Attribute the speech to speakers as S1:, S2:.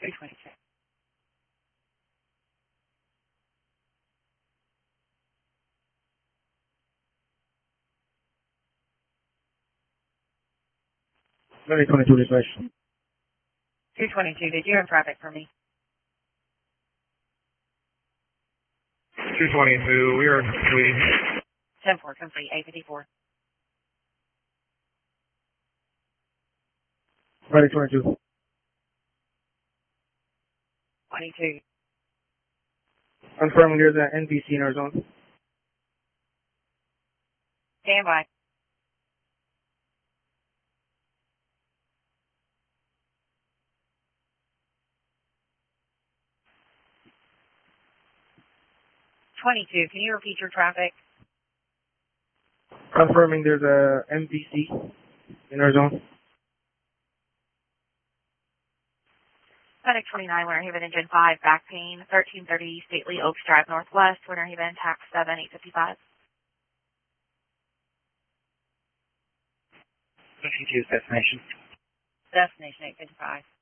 S1: 222.
S2: Very 22 refresh.
S1: 222, did you have traffic for me?
S3: 222, we are complete.
S1: 10-4, complete, 854.
S2: Very 22.
S1: 22.
S2: Confirming there's an NBC in our zone.
S1: Stand by. Can you repeat your traffic?
S2: Confirming there's a MVC in our zone.
S1: FedEx 29, Winter Haven Engine 5, back pain, 1330 Stately Oaks Drive Northwest, Winter Haven, tax 7, 855.
S3: 52 destination.
S1: Destination 855.